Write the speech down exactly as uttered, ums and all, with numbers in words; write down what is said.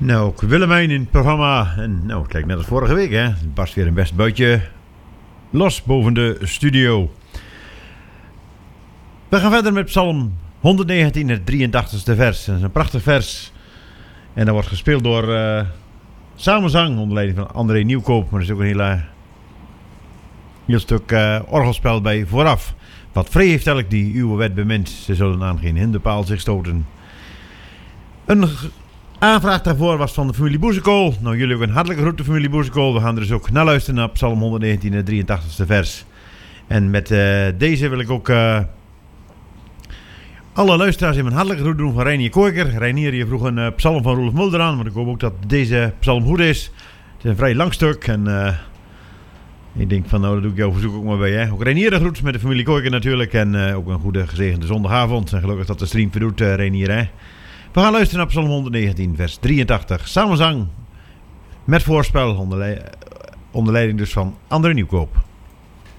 Nou, ook Willemijn in het programma. En nou, het lijkt net als vorige week, hè. Het barst weer een best buitje los boven de studio. We gaan verder met Psalm honderdnegentien, het drieëntachtigste vers. Dat is een prachtig vers. En dat wordt gespeeld door uh, Samenzang, onder leiding van André Nieuwkoop. Maar er is ook een hele, heel stuk uh, orgelspel bij vooraf. Wat vrij heeft elk die uw wet bemint, ze zullen aan geen hinderpaal zich stoten. Een aanvraag daarvoor was van de familie Boezekool. Nou, jullie ook een hartelijke groet, de familie Boezekool. We gaan er dus ook naar luisteren naar Psalm honderdnegentien, het drieëntachtigste vers. En met uh, deze wil ik ook uh, alle luisteraars in mijn hartelijke groet doen van Reinier Kooiker. Reinier, je vroeg een uh, psalm van Roelof Mulder aan, maar ik hoop ook dat deze psalm goed is. Het is een vrij lang stuk en uh, ik denk van nou, dat doe ik jouw verzoek ook maar bij. Hè? Ook Reinier de groet met de familie Kooiker natuurlijk en uh, ook een goede gezegende zondagavond. En gelukkig dat de stream verdoet, uh, Reinier, hè. We gaan luisteren naar Psalm honderdnegentien, vers drieëntachtig. Samenzang met voorspel onder, le- onder leiding dus van André Nieuwkoop.